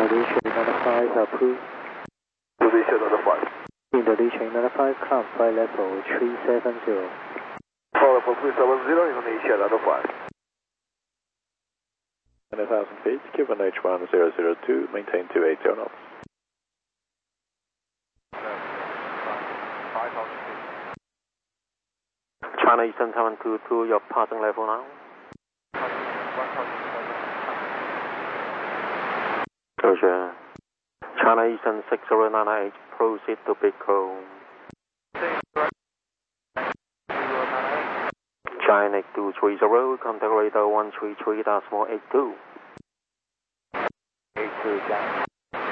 Indonesia 95 approved. Indonesia 95. Indonesia 95, climb flight level 370. Flight level 370, Indonesia 95. 9,000 feet, Cuban H1002, maintain 280 knots. 5,000 feet. China Eastern 722, your passing level now. 1,000. Roger. China Eastern 6098, proceed to Pico. China 230, contact radar 133.82. 82, China.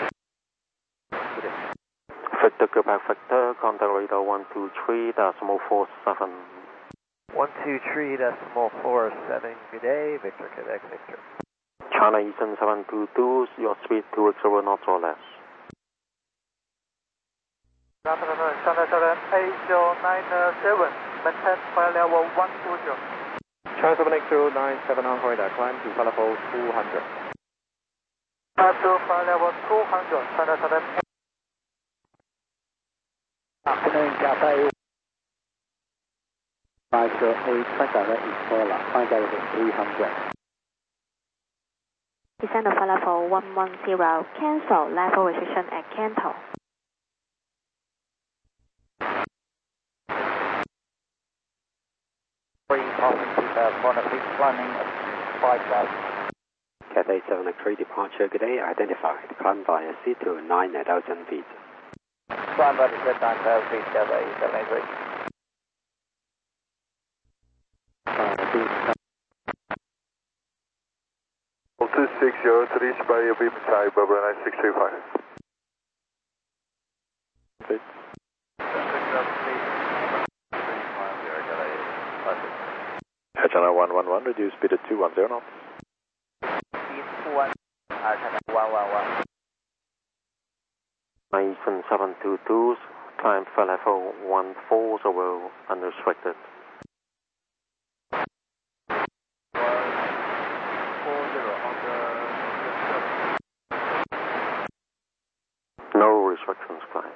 Victor Quebec Victor, contact radar 123.47. 123.47, good day, Victor Quebec Victor. China Eastern 722, your speed 280 knots or less. China 8097, maintain flight level 120. China 78097 on corridor, climb to flight level 200. Climb to flight level 200, China 780. Afternoon, Cathay 508, Tranquilla Estola, find out level 300. Descend to flight level 110, cancel level restriction at Canton. Climbing 5,000. Cathay 703 departure, good day, identified. Climb via C2 9,000 feet. Climb by the 9,000 feet, Cathay 783. 2603, Spire beam side, Barbara 9635. Feet. China 111, reduce speed to 210 knots. China 111. Eastern 722, climb flight level 140, unrestricted. 140 on the... No restrictions, climb.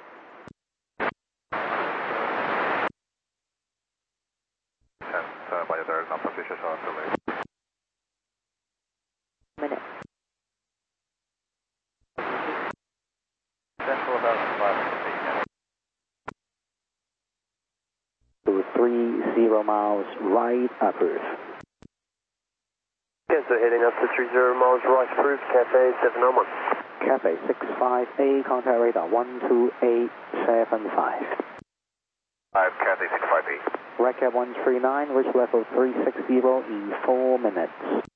By the third, non-position short delay. Minute. Central 1,500 To 30 miles right, approved. Okay, so heading up to 30 miles right, approved, Cathay 701. Cathay 65A, contact radar 12875. 5, Cathay 65A. Record 139, reach level 360 in 4 minutes.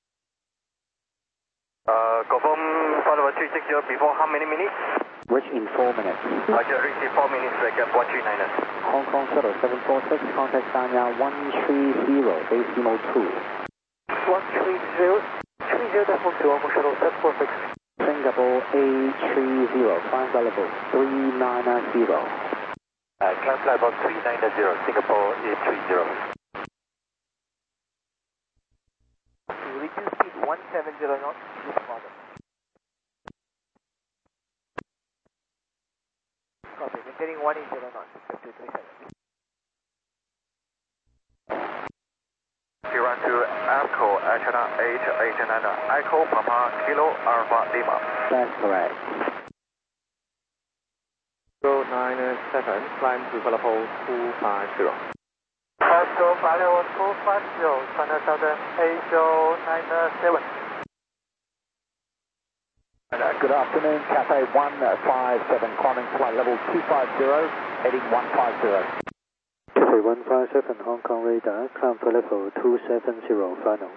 Confirm flight level 360 before how many minutes? Reach in 4 minutes. I just reached 4 minutes, record 139. Hong Kong Shuttle 746, contact Sanya 130, decimal 2. 130, 30.2, Hong Kong Shuttle 746. Singapore A30, climb level 390. Climb flight level 390, Singapore A30. Reduce speed 170 knots, this model. Copy, maintaining 180 knots, 237. Run to Echo, China 889, Echo Papa Kilo Alpha Lima. That's correct. 097, climb to flight level 250. Echo flight level 250, China Southern 8097. Good afternoon, Cathay 157, climbing flight level 250, heading 150. Cathay 157, Hong Kong radar, climb flight level 270, final.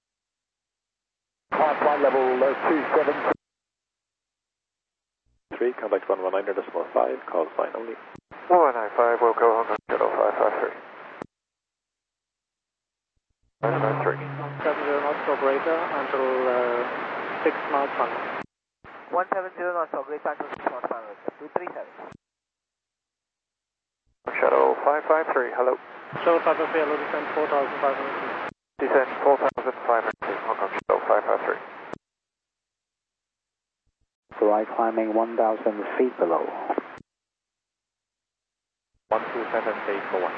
Climb flight level 270. 3, contact 119.5, call sign only. 195, will go Hong Kong Shuttle 553. 193. 170 knots operator until 6 miles final. 170 knots operator until 6 miles final, 237. Shuttle 553, hello. Shuttle 553, hello, descend 4,500 feet. Descend 4,500 feet, Hong Kong Shuttle 553. right climbing 1,000 feet below. 127.841.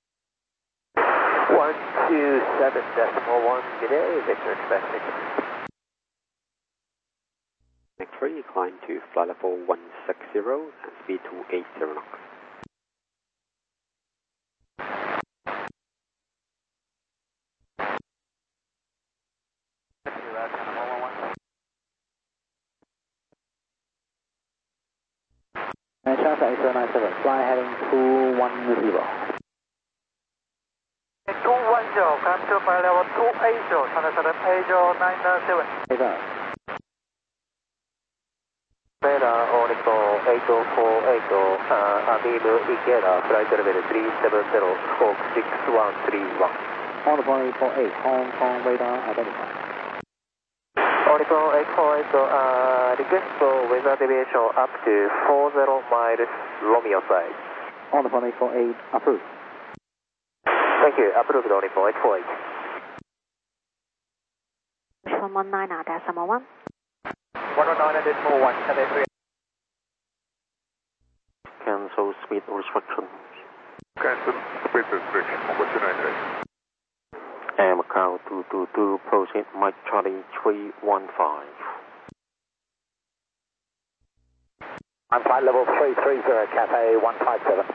127.1, good day, Victor, expect Victor. 3, climb to flight level 160 and speed 280 knots. And China 8097, fly heading 210. 210, come to flight level 280, China 78097. 8 Radar Oracle 8048, beam Ikeda, flight level 370, scope 6131. On the point 848, Hong Kong radar identified. Oracle 848, request for weather deviation up to 40 miles Romeo side. On the point 848, approved. Thank you, approved Oracle 848. 119 decimal 1. 119.1, Cathay 3. Cancel speed restriction. Cancel speed restriction, 129. Air Macau 222, proceed Mike Charlie 315. I'm flight level 330, Cathay 157.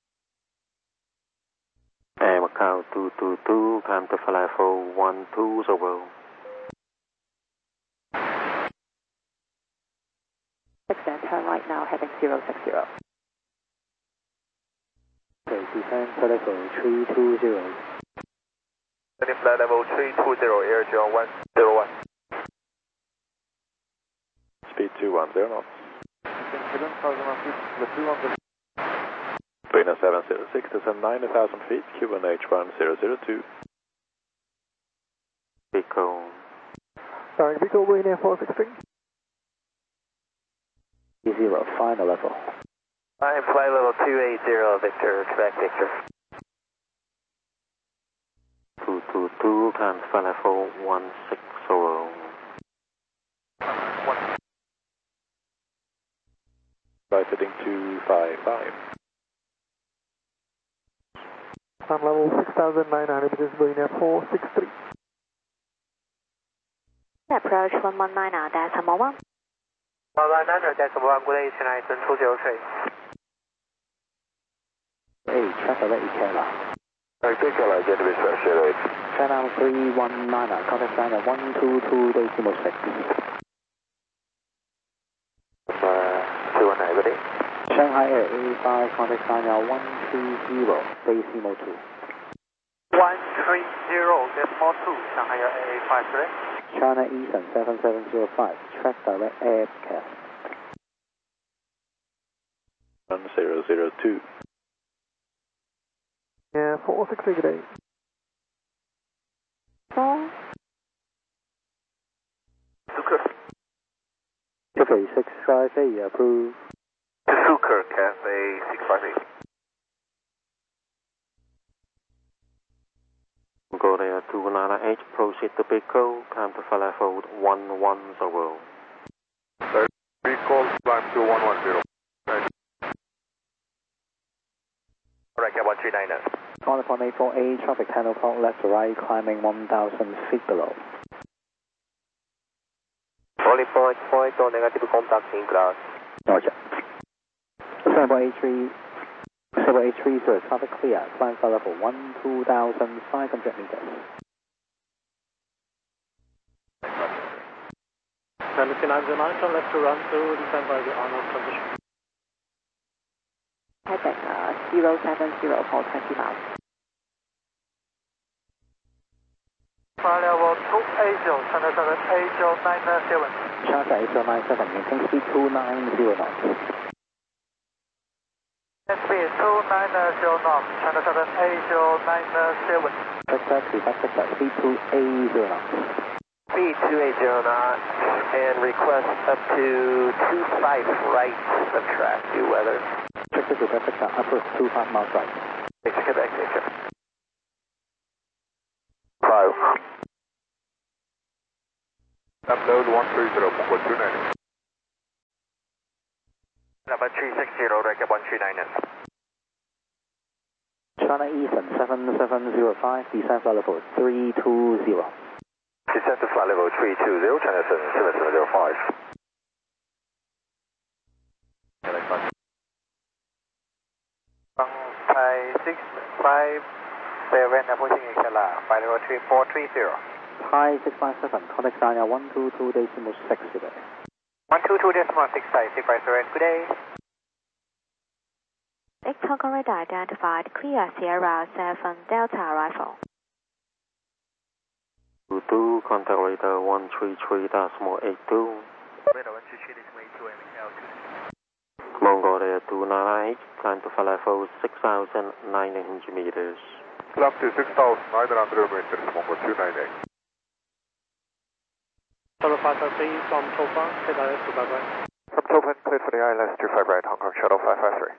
Air Macau 222, climb to flight level 120. 6 and turn right now, heading 060. Okay, descend flight level 320. Flight level 320, Air John 101. Speed 210 knots. 706 to 90,000 feet, QNH 1002. Pico. Sorry, Victor, we're in 463. 0, final level. I'm flight level 280, Victor, expect Victor. 222, climb to flight level 160. Flight heading 255. Climb level 6,900 meters, we're in 463. Approach 119 decimal 1. 119 decimal 1, good day, China 203. 8, traffic at Ikeda. Ikeda, get with Sierra 8. China 319, contact China 122.6. 219, good day. Shanghai Air 85, contact China 130, decimal 2. 130, decimal 2, Shanghai Air 85, correct? China Eastern 7705, track direct aircraft. 1002. Yeah, 463, good day. 4. Okay, 658, approved. Suker, Cathay 658. Go there 298, proceed to Pico, climb to flight level 110. Recall, climb to 110. Alright, Cat 139. On the point 848, traffic 10 o'clock left to right, climbing 1,000 feet below. Only point, negative contact in class. Roger. 7830, traffic clear, climb flight level 2,500 meters. 7909, turn left to run through, descend by the Arnold transition. Heading 070 for 20 miles. Flight level 280, China 78097. China 8097, maintain speed 290 knots. Speed 290 knots, China 78097. Vector to vector, speed 280 knots. Speed 280 knots, and request up to 25 right of track, due weather. Vector to vector, upper 25 miles right. Quebec, Victor. 5. Upload 130, 129. Number 360, Recap 139ers. China Eastern 7705, descent flight level 320. Descent to flight level 320, China Eastern 7705. Thai 657 approaching Ikela, flight level 3430. Thai 657, contact China 122.6 today. 122.6 Thai 657, good day. Hong Kong radar identified, clear Sierra 7 Delta arrival. 22, contact radar 133.82. Radar 133.82 and altitude. Mongolia 298, climb to flight level 6,900 meters. Climb to 6,900 meters, Mongo 298. Shuttle 553 from Tofan, clear direct to 5 right. From Tofan, cleared for the ILS 25 right, Hong Kong Shuttle 553.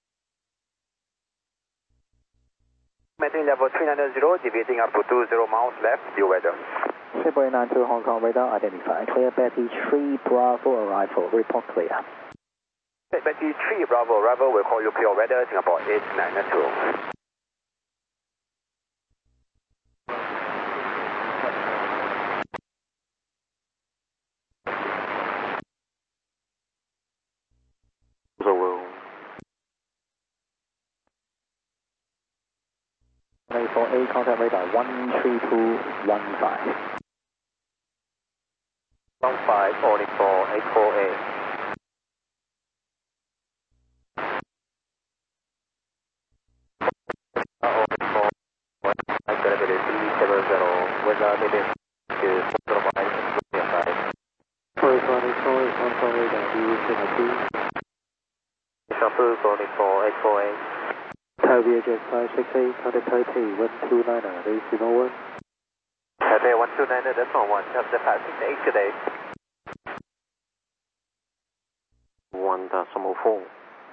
Maintain level 390, deviating up to 20 miles left, due weather. Shipway 92 Hong Kong radar identified, clear Betty 3 Bravo arrival, report clear. Betty 3 Bravo arrival, will call you clear weather, Singapore 8992. Zero. 4A, contact radar 13215. 15, only for 84A. Weather limit to 40 miles, Sorry, Hong Kong radar, Shampoo calling for 84A. Thai VHF 568, contact Taipei 129, AC01. Taipei 129, that's on 1, just the 568 today. 1.4.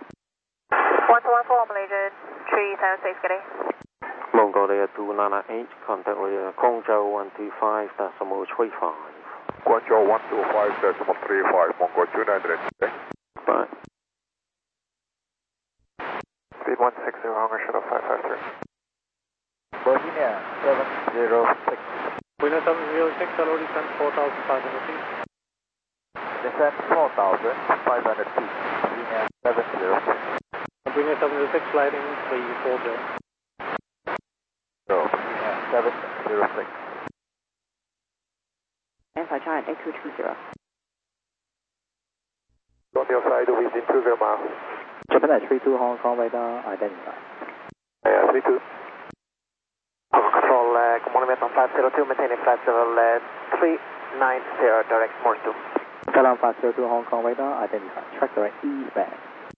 1214, Malaysia 376, good day. Mongolia 298, contact radar Guangzhou 125.35. Guangzhou 125.35, Mongo 298. Bye. Speed 160, Hong Kong Shuttle 553. Virginia 706. Winner 706, hello, descent 4,500 feet. Descent 4,500 feet. Virginia 706. Winner 706, sliding 340. Virginia 706. Alpha China 8220. On your side within 20 miles. Japan at 32 Hong Kong radar identified. Yeah, 32. Control, good morning, Vietnam 502, maintaining flight level 390, direct Morse 2. Thailand 502 Hong Kong radar identified. Track direct eastbound.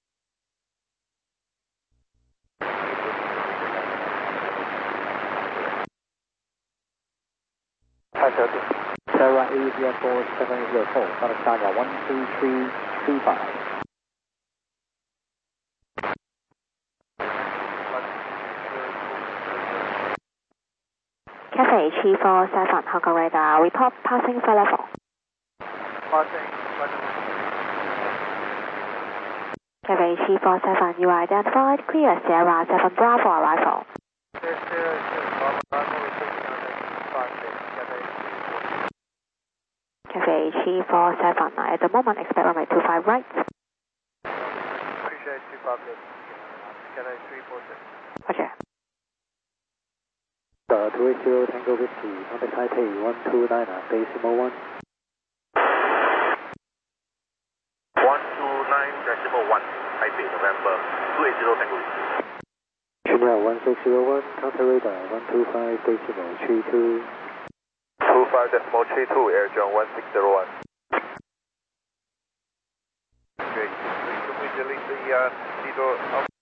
Terra Asia 4704, contact China 12335. Cathay 3471 Hong Kong radar, report passing flight level. Cathay 3471, you are identified, clear Sierra 7 Bravo arrival. Cathay 3471, at the moment expect runway 25 right. Appreciate 256, Cathay 346. Roger. 280 Tango Whiskey, contact Taipei 129, decimal 1. 129.1, Taipei, November 280 Tango Whiskey. Junior 1601, contact radar 125 decimal 32. 25.32, Air John 1601. Okay, can we delete the Tito?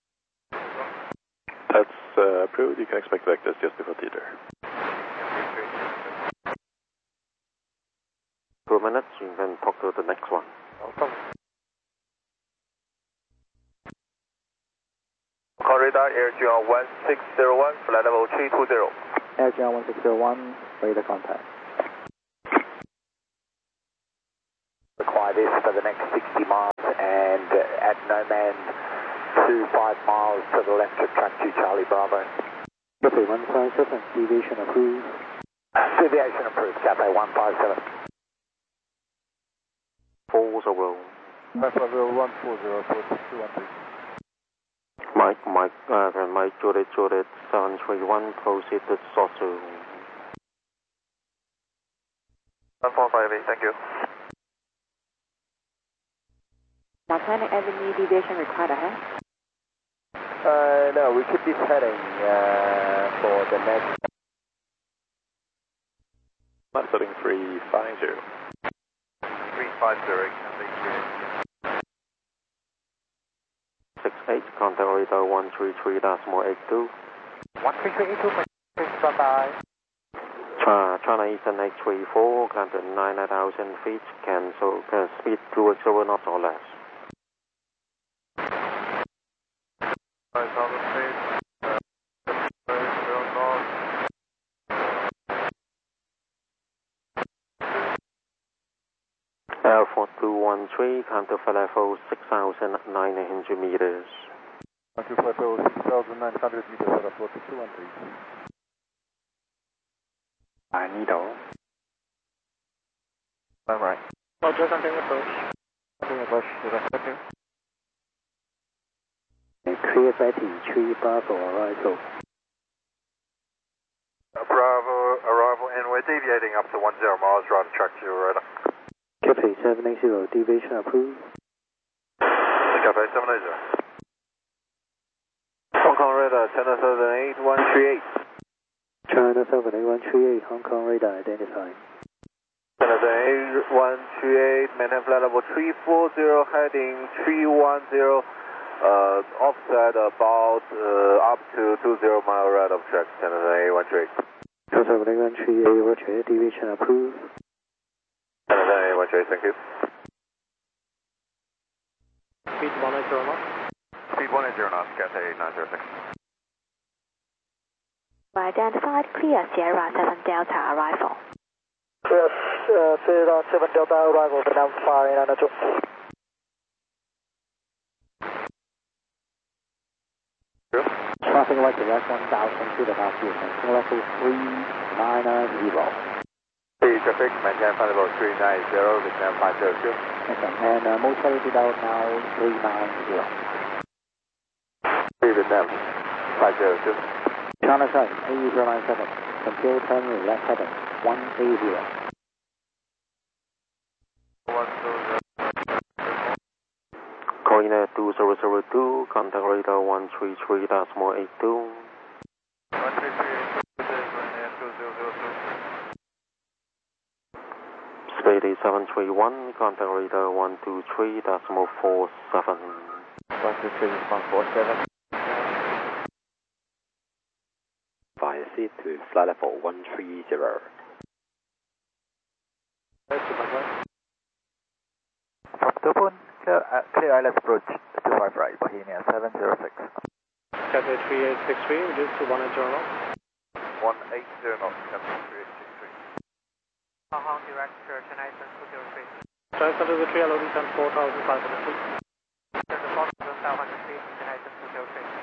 That's approved. You can expect vectors just before theater. 2 minutes, you can talk to the next one. Corridor Air John 1601, flight level 320. Air John 1601, radar contact. Require this for the next 60 miles and at no man to 5 miles to the left of track 2 Charlie Bravo. Cathay 157, deviation approved. Deviation approved, Cathay 157. 40. 550 Mike, Juliet, 731, proceed to Sosu. 1458, thank you. Montana Avenue deviation required ahead. No, we keep this heading for the next. Setting 350. 350, Cathay 68, contact radar 133.82. 13382, bye-bye. China Eastern X34, climb to 9,000 feet, cancel, speed 2x over knots or less. 5,000 feet, 0 knots. Air 4213, climb to level 6,900 meters. 6,900 meters at 4213. Magneto. Right. Roger, continue approach. Continue approach to the second. Clear Betty 3 Bravo arrival. Bravo, arrival, and we're deviating up to 10 miles, right to track 2 radar. Cathay 780, deviation approved. Cathay 780. Hong Kong radar, China 78138. China 78138, Hong Kong radar identified. China 78138, maintain flight level 340, heading 310, offset about up to 20 mile right of track, China 78138. China 78138, roger, deviation approved. China 78138, thank you. Speed 180 knots. Speed 180 knots, Cathay 906. Identified, clear Sierra 7 Delta arrival. Yes, Sierra 7 Delta arrival, the now firing on the two. Traffic like the last 1,000 feet above you, maintain level 390. Traffic, maintain flight level 390, descend 502. Okay, and mortality out now 390. Descend 502. China side, AE097, control terminal left heading, 180. Coordinate 2002, contact radar 133.82. 133, Speed 731, contact radar 123.47. 123.47. Via seat to flight level 130. From Tupun, clear ILS approach 25 right, Bohemia 706. Cathay 3863, reduce to 180 knots. 180 knots, Cathay 3863. Hong Kong direct to China Eastern 203. China Center the 3 LOD 4,500 feet. Center 4,500 feet, China Eastern 203.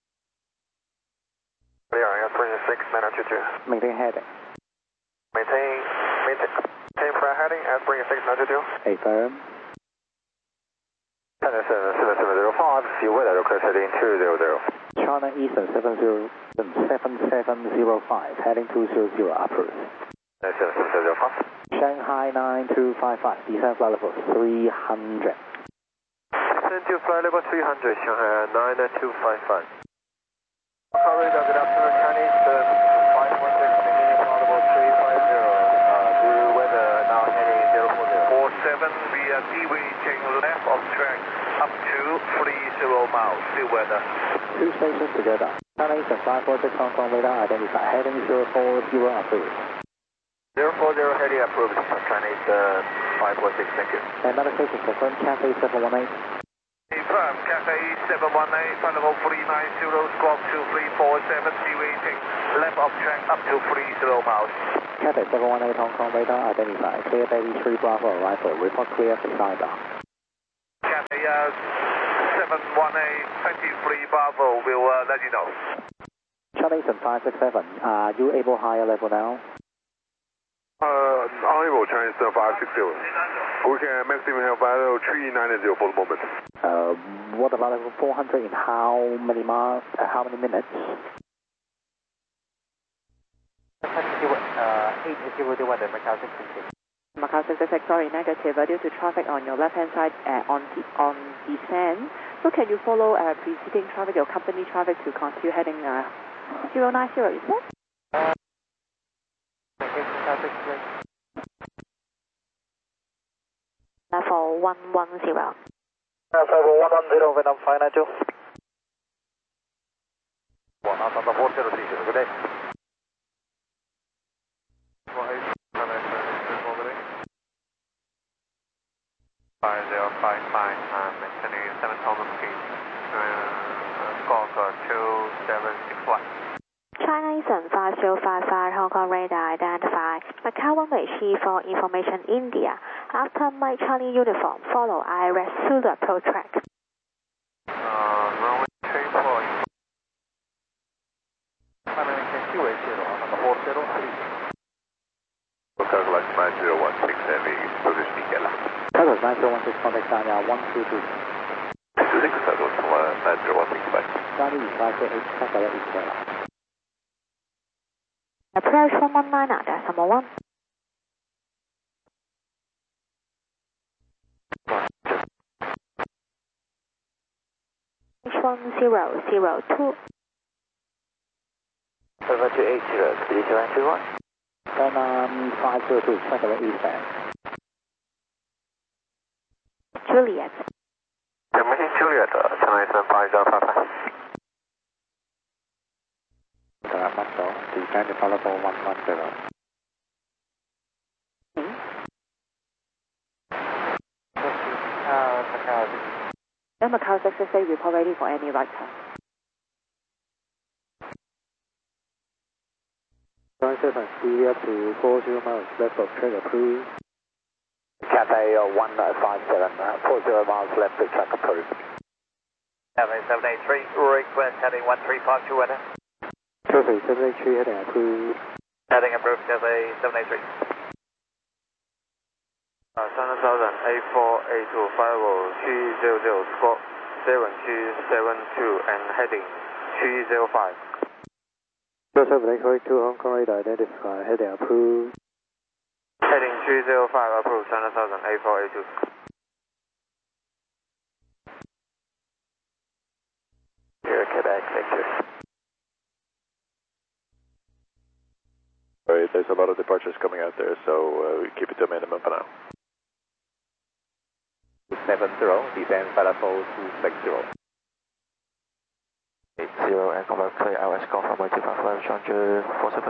Clear, I got 26, 902. Maintain heading. Maintain flight heading at 26, 902. Affirm. China 7705, see weather, clear heading 200. China Eastern 7705, heading 200, approved. 7705. Shanghai 9255, descend flight level 300. Descend to flight level 300, Shanghai 99255. Corridor, good afternoon, Chinese 516, maintaining flight level 350. Due weather, now heading 040. 47, we are deviating left of track up to 30 miles, still weather. Two stations together. China Eastern 546 Hong Kong radar identified, heading 040, approved. 040 heading approved, Chinese 546, thank you. Another station confirmed, Cathay 718. Confirm, Cathay 718, flight level 390, squawk 2347, deviating left of track up to 30 miles. Cathay 718 Hong Kong radar identified, clear Betty 3 Bravo arrival, report clear for Cyber. Cathay 718, 23 Bravo, we'll let you know. Charlie Eastern 567, are you able higher level now? Unable, Chinese 560. We can maximum have value 390 for the moment. What about level 400 in how many miles, how many minutes? 801 the Macau 66. Macau 66, sorry, negative due to traffic on your left-hand side on descent. So can you follow preceding traffic, your company traffic to continue heading 090, is that? Level 110. Level 110, Vietnam 592. 1 out on the 4030, good day. 5055, maintaining 7,000 feet, squawk 2761. China Eastern 5055, Hong Kong radar identified. Macau runway for information India. After Mike Charlie uniform, follow IRS Zulu approach track. Runway 34. Calculate 9016 Heavy, positioning Gala. Calculate 9016, contact Daniel 122. 26, calculate 9016 back. Charlie 548, calculate Eastern. Approach 119 decimal 1. H1002. 7280, speed 291. 502, calculate Eastern. Juliet. Machine Juliet, China Eastern 5055. Descend to level 110. Macau 66, report ready for any right turn. China speed up to 40 miles left of track approved. Cathay 157, 40 miles left of track approved. Cathay 783, request heading 1352 weather. Cathay 783 heading approved. Heading approved, Cathay 783. China Southern A4A2 firewall 300 squawk 7272 and heading 305. 782 Hong Kong radar identified, heading approved. Heading 305 approved, China Southern A4A2. Here, Quebec, Victor. Sorry, there's a lot of departures coming out there, so we keep it to a minimum for now. 70, descend for level 260. 80 and convert clear LS Golf runway 255, Challenger 47.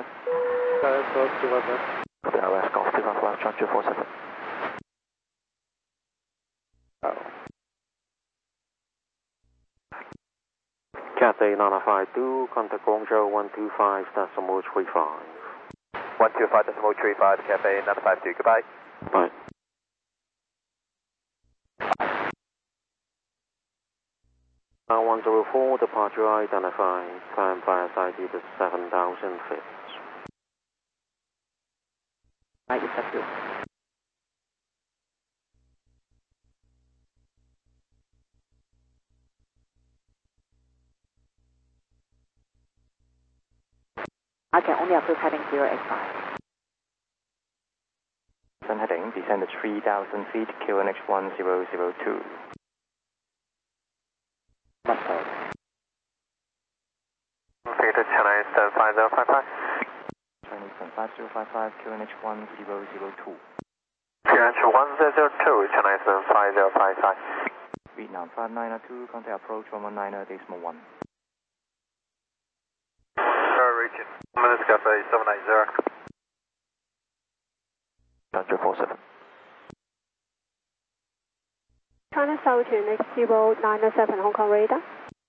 Clear LS Golf 255, Challenger 47. Cathay 952, contact Guangzhou 125.35. 125.35, Cathay 952, goodbye. Bye. R104, departure identified, climb via side to 7,000 feet. Right, it's up to you. I can only approve heading 085. Heading, descend at 3,000 feet, QNH 1002. Peter, China Eastern 5055. China Eastern 5055, QNH 1002. QNH 1002, China Eastern 5055. Vietnam 5902, contact approach 119.1. Region, minutes Cathay 780. Challenger 47. China Southern X0907 Hong Kong radar.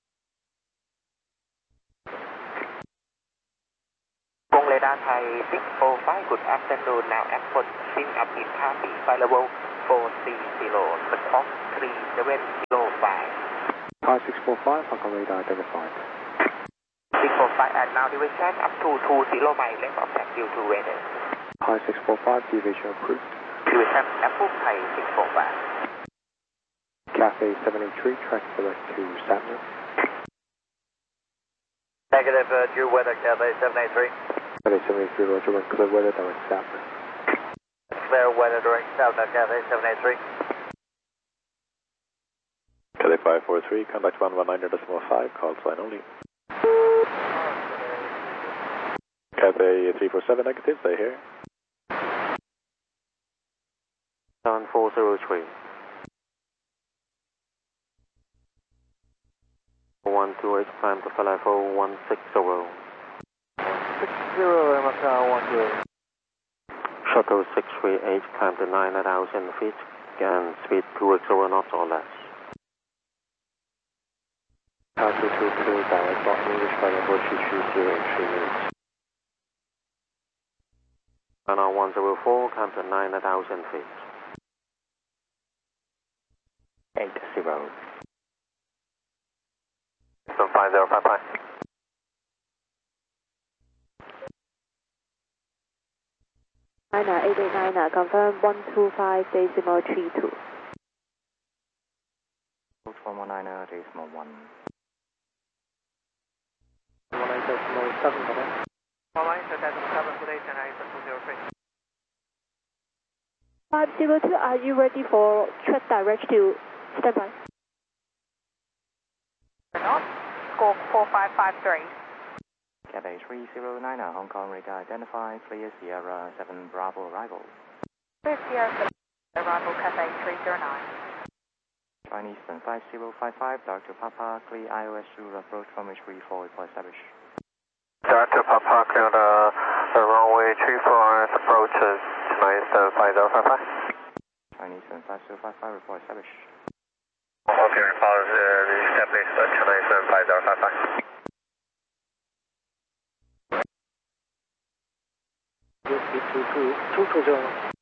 Kong radar Thai 605, good afternoon. Now approaching up in Taipei, flight level 430, squawk 3705. 5645, Hong Kong radar identified. 645 and now division up to 20 mile left of track due to weather. High 645, deviation approved. Division approved Thai 645. Cathay 783, track select to Satna. Negative, due weather, Cathay 783. Cathay 783, roger, one clear weather, direct Satna. Clear weather, direct Satna, Cathay 783. Cathay 543, contact 119.5, call sign only. Cathay 347 negative, stay here. 7403. 128, climb to flight level 160. 160, Macau 128. Shuttle 638, climb to 9,000 feet and speed 2x knots or less. Alpha 22, direct Boston English flight level 230 in 3 minutes. And on 104, climb to 9,000 feet. 80. 5055. China 889, confirm 125.32. 119.1. 119.7, 119.7, good day, China Eastern 203. 502, are you ready for track direct to standby? North, score 4553. Cathay 309, Hong Kong radar identified, clear Sierra 7 Bravo arrival. Clear Sierra 7 arrival, Cathay 309. Chinese 5055, Dr. Papa, clear IOS to approach from which 34 report established. Dr. Papa, clear the runway 34, approaches Chinese 5055. Chinese 5055, report established. Okay, report established Chinese 5055. Speed 220.